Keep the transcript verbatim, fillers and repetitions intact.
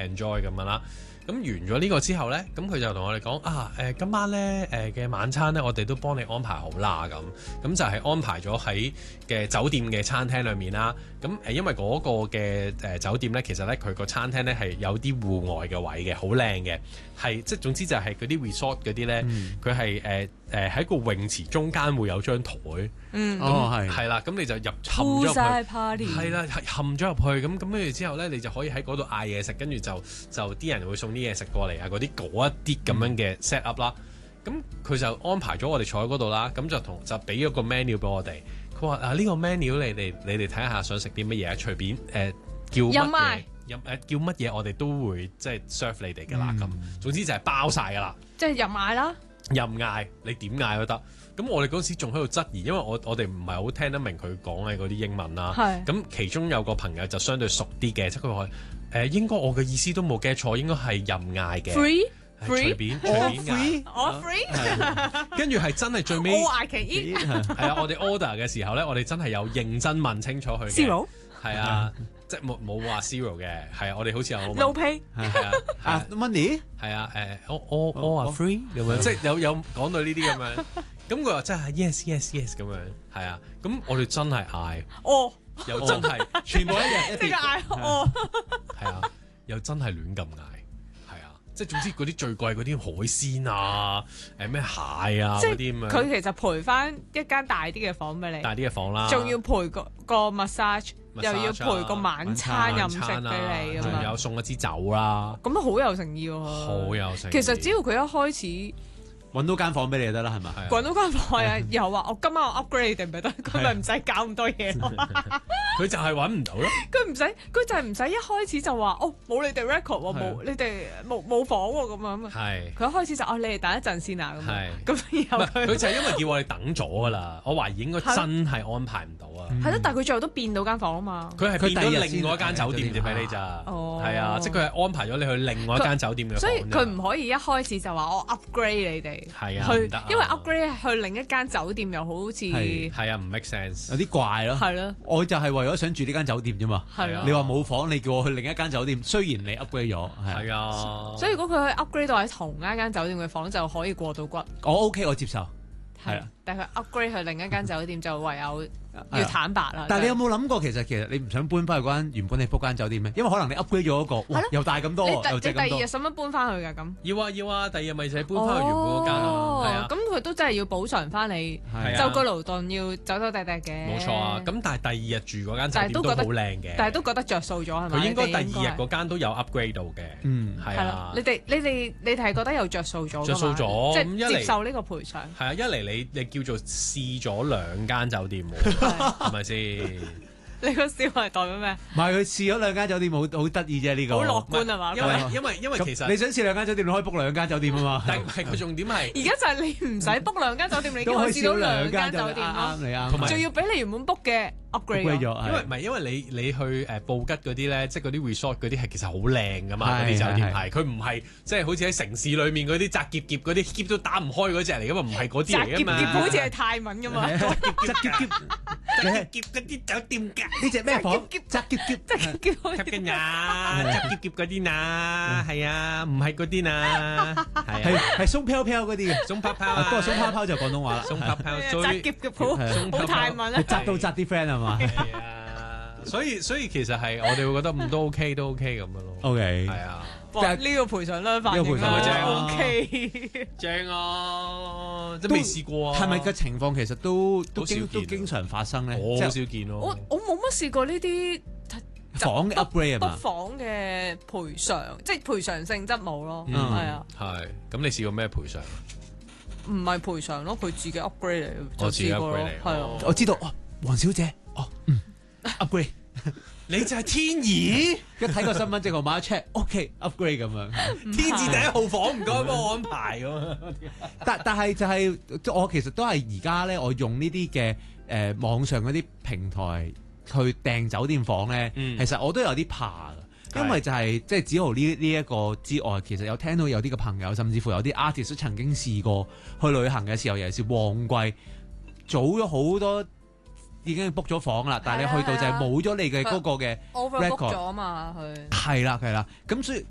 enjoy 咁樣啦。咁完咗呢個之後呢，咁佢就同我哋講啊，誒、呃、今晚呢誒嘅、呃、晚餐呢，我哋都幫你安排好啦，咁咁就係安排咗喺嘅酒店嘅餐廳裏面啦。咁誒、呃、因為嗰個嘅誒、呃、酒店呢，其實呢，佢個餐廳呢係有啲戶外嘅位嘅，好靚嘅，係即係總之就係嗰啲 resort 嗰啲呢，佢係誒誒喺個泳池中間會有張台， 嗯， 咁哦係係啦，咁你就入冚咗入去 party 係啦，冚咗入去，咁咁跟住之後呢，你就可以喺嗰度嗌嘢食，跟住就就啲人會送啲嘢食過嚟啊，嗰啲嗰一啲咁樣嘅 set up 啦。咁佢就安排咗我哋坐喺嗰度啦，咁就同就俾咗個 menu 俾我哋。佢話啊，呢個 menu 你哋你哋睇下想食啲乜嘢，隨便誒、呃、叫乜嘢飲誒叫乜嘢，我哋都會即係 serve 你哋噶啦。咁、嗯、總之就係包晒噶啦， 即係任嗌啦， 任嗌你點嗌都得。咁我哋嗰時仲喺度質疑，因為我我哋唔係好聽得明佢講嘅嗰啲英文啦。咁其中有個朋友就相對熟啲嘅，即係佢話誒應該我嘅意思都冇 get 錯，應該係任嗌嘅。 Free？ 隨便隨便嗌， 我 free， 跟住係真係最尾， 我嗌其一， 係啊！我哋 order 嘅時候咧，我哋真係有認真問清楚佢嘅 zero， 係啊，即係冇冇話 zero 嘅，係啊，我哋好似有 no pay， 係啊， 啊 money， 係啊，誒，我我我話 free 咁樣，即係有有講到呢啲咁樣，咁佢話真係 yes yes yes 咁樣，係啊，咁我哋真係嗌， 哦， 又真係全部一樣， 即係嗌哦， 係啊，又真係亂咁嗌。即係總之嗰啲最貴嗰啲海鮮啊，誒咩蟹啊嗰啲咁樣。 佢其實賠翻一間大啲嘅房俾你， 大啲嘅房啦， 仲要賠個個 massage， 又要賠個晚餐飲食俾你咁樣， 仲有送一支酒啦。 咁都好有誠意喎， 好有誠意。 其實只要佢一開始揾到間房俾你就得啦，係咪？ 揾到間房啊，又話我今晚我 upgrade 定唔得，佢咪唔使搞咁多嘢咯。 佢就係揾唔到咯。 佢唔使，佢就係唔使一開始就話哦冇你哋 record 喎，冇你哋冇冇房喎咁樣。係。佢一開始就哦你哋等一陣先啊咁。係。咁然後佢就係因為叫我哋等咗㗎啦，我懷疑應該真係安排唔到啊。 係咯，但係佢最後都變到間房啊嘛。 佢係變咗另外一間酒店俾你咋。 哦。 係啊，即係佢係安排咗你去另外一間酒店嘅房。 所以佢唔可以一開始就話我 upgrade 你哋。 係啊。 去，因為 upgrade 去另一間酒店又好似係啊，唔 make sense， 有啲怪咯。 係咯。 我就係為咗想住呢間酒店啫嘛。 係啊。 你話冇房，你叫我去另一間酒店，雖然你 upgrade 咗， 係啊。 所以如果佢可以 upgrade 到喺同一間酒店嘅房，就可以過到骨。 我 OK，我接受。係啊。 但係佢 upgrade 去另一間酒店就唯有要坦白啦。 但係你有冇諗過其實其實你唔想搬翻去嗰間原本你 book 間酒店咩？因為可能你 upgrade 咗嗰個，哇又大咁多，又值咁多。 你第二日使乜搬翻去㗎咁？ 要啊要啊，第二日咪就係搬翻去原本嗰間咯。係啊。 咁佢都真係要補償翻你，周居勞頓要走走趯趯嘅。 冇錯啊。咁但係第二日住嗰間酒店都好靚嘅。 但係都覺得着數咗係咪？ 佢應該第二日嗰間都有 upgrade 到嘅。 嗯， 係啊。 你哋你哋你哋係覺得有着數咗？ 着數咗， 即係接受呢個賠償。 係啊，一嚟你你叫做試咗兩間酒店喎，係咪先？ 你個笑係代表咩？ 唔係佢試咗兩間酒店，好好得意啫呢個。 好樂觀係嘛？ 因為因為因為其實你想試兩間酒店，你可以 book 兩間酒店啊嘛。 但係個重點係而家就係你唔使 book 兩間酒店，你已經可以試到兩間酒店咯。 啱你啱， 同埋仲要比你原本 book 嘅 upgrade 咗。 因為唔係因為你你去誒布吉嗰啲咧，即係嗰啲 resort 嗰啲係其實好靚噶嘛，嗰啲酒店係佢唔係即係好似喺城市裡面嗰啲窄夾夾嗰啲夾都打唔開嗰隻嚟噶嘛，唔係嗰啲嚟噶嘛。 窄夾夾好似係泰文噶嘛。 窄夾夾窄夾嗰啲酒店㗎， 呢隻咩房？ 窄夾夾窄夾夾夾嘅呀，窄夾夾嗰啲呐，係啊，唔係嗰啲呐， 係係鬆飄飄嗰啲嘅， 鬆泡泡。 不過鬆泡泡就廣東話啦， 鬆泡泡窄夾夾好好泰文啊， 窄到窄啲 friend 係嘛？ 係啊，所以所以其實係我哋會覺得咁都 OK 都 OK 咁樣咯。 OK， 係啊， 哇！呢個賠償啦，反應啦 OK， 正啊，即係未試過啊。 係咪嘅情況其實都都經都經常發生咧？ 我好少見咯。 我我冇乜試過呢啲房嘅 upgrade 係嘛？ 房嘅賠償，即係賠償性質冇咯，係啊。 係，咁你試過咩賠償？ 唔係賠償咯，佢自己 upgrade 嚟， 我自己 upgrade 嚟， 係啊。 我知道，哦，黃小姐，哦，嗯 ，upgrade。 你就係天意， 一睇個身份證號碼一 check，OK，upgrade 咁樣。 天字第一號房，唔該幫我安排咁。 但但係就係、是、我其實都係而家咧，我用呢啲嘅誒網上嗰啲平台去訂酒店房咧，嗯、其實我都有啲怕㗎，因為就係即係子豪呢呢一個之外，其實有聽到有啲嘅朋友，甚至乎有啲 artist 曾經試過去旅行嘅時候，尤其是旺季，早咗好多。已經 book 咗房啦，但係你去到就係冇咗你嘅嗰個嘅 overbook 咗嘛佢。 係啦係啦，咁所以